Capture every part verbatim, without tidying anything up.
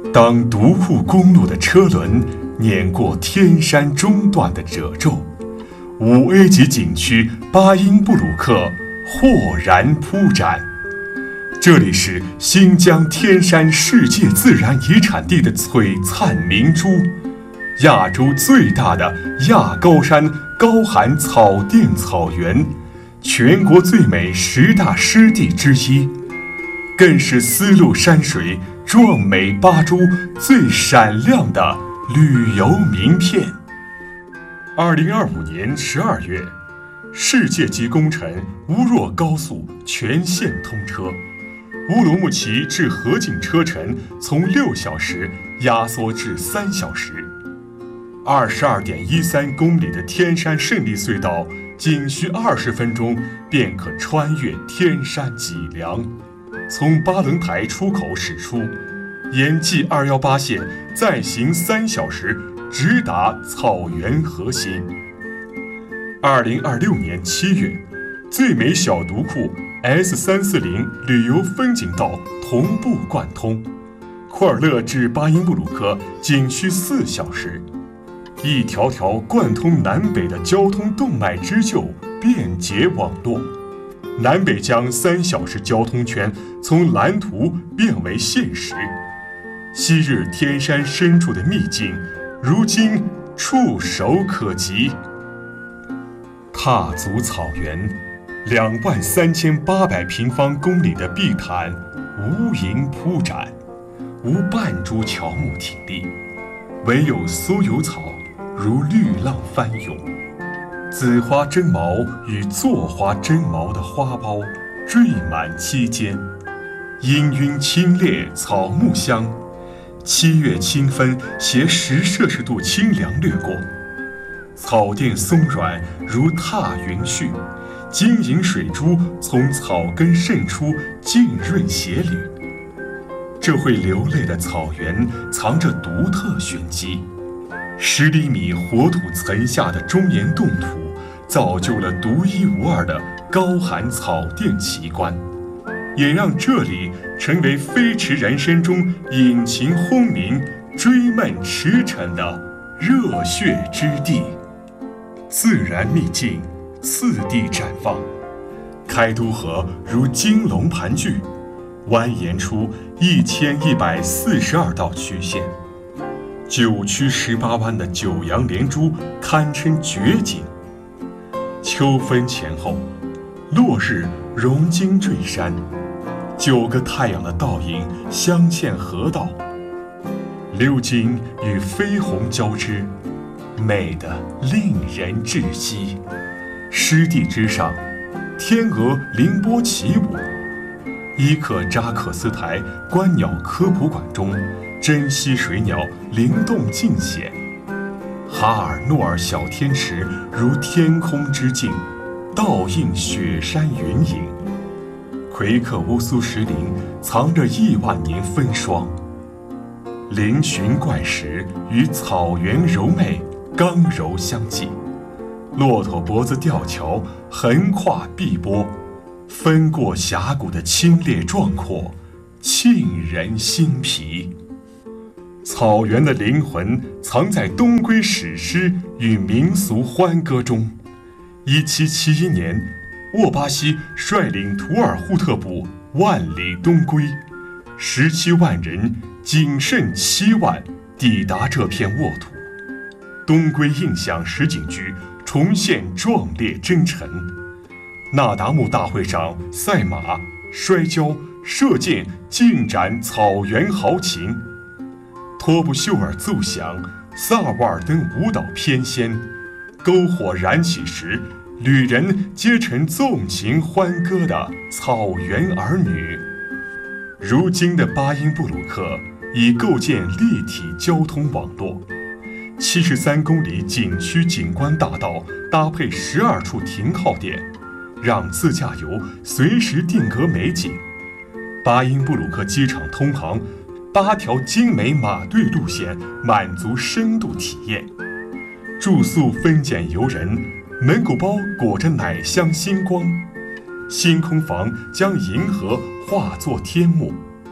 当独库公路的车轮碾过天山中段的褶皱，五 A 级景区巴音布鲁克豁然铺展。这里是新疆天山世界自然遗产地的璀璨明珠，亚洲最大的亚高山高寒草甸草原，全国最美十大湿地之一，更是丝路山水壮美巴珠最闪亮的旅游名片。二零二五年十二月，世界级工程乌若高速全线通车，乌鲁木齐至河静车程从六小时压缩至三小时，二十二点一三公里的天山胜利隧道，仅需二十分钟便可穿越天山脊梁，从巴棱台出口驶出，沿 G 二一八线再行三小时，直达草原核心。二零二六年七月，最美小独库 S 三四零 旅游风景道同步贯通，库尔勒至巴音布鲁克仅需四小时，一条条贯通南北的交通动脉织就便捷网络，南北疆三小时交通圈从蓝图变为现实，昔日天山深处的秘境，如今触手可及。踏足草原，两万三千八百平方公里的碧潭无垠铺展，无半株乔木挺立，唯有酥油草如绿浪翻涌，紫花针毛与座花针毛的花苞缀满其间，氤氲清冽草木香，七月清风携十摄氏度清凉掠过，草甸松软如踏云絮，晶莹水珠从草根渗出，浸润鞋履。这会流泪的草原藏着独特玄机，十厘米活土层下的中岩冻土，造就了独一无二的高寒草甸奇观，也让这里成为飞驰人生中引擎轰鸣、追梦驰骋的热血之地。自然秘境次第绽放，开都河如金龙盘踞，蜿蜒出一千一百四十二道曲线，九曲十八弯的九阳连珠堪称绝景。秋分前后，落日融金坠山，九个太阳的倒影镶嵌河道，鎏金与绯红交织，美得令人窒息。湿地之上，天鹅凌波起舞。伊克扎克斯台观鸟科普馆中，珍稀水鸟灵动尽显。哈尔诺尔小天池如天空之镜，倒映雪山云影。魁克乌苏石林藏着亿万年风霜，嶙峋怪石与草原柔媚刚柔相济，骆驼脖子吊桥横跨碧波，分过峡谷的清冽壮阔，沁人心脾。草原的灵魂藏在东归史诗与民俗欢歌中。一七七一年，沃巴西率领图尔扈特部万里东归，十七万人仅剩七万抵达这片沃土。东归印象实景局重现壮烈征程。那达慕大会上，赛马、摔跤、射箭尽展草原豪情。托布秀尔奏响，萨瓦尔登舞蹈翩跹。篝火燃起时，旅人皆成纵情欢歌的草原儿女。如今的巴音布鲁克已构建立体交通网络，七十三公里景区景观大道搭配十二处停靠点，让自驾游随时定格美景。巴音布鲁克机场通航八条精美马队路线，满足深度体验。住宿分拣游人，门狗包裹着奶香星光，星空房将银河化作天幕。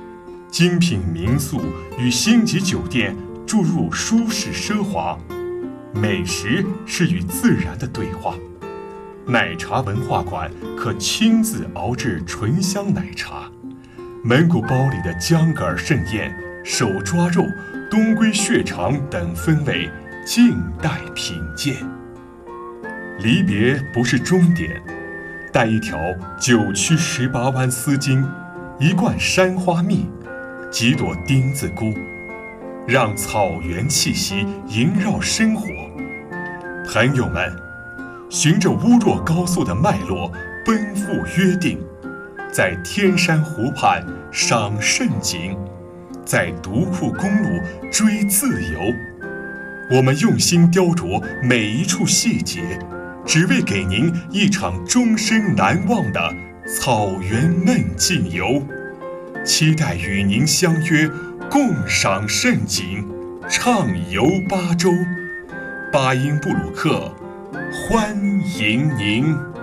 精品民宿与星级酒店注入舒适奢华，美食是与自然的对话。奶茶文化馆可亲自熬制醇香奶茶，蒙古包里的江格尔盛宴、手抓肉、东归血肠等风味，静待品鉴。离别不是终点，带一条九曲十八弯丝巾，一罐山花蜜，几朵丁字菇，让草原气息萦绕生活。朋友们，循着乌若高速的脉络奔赴约定，在天山湖畔赏盛景，在独库公路追自由。我们用心雕琢每一处细节，只为给您一场终身难忘的草原梦境游。期待与您相约，共赏盛景，畅游巴州。巴音布鲁克欢迎您。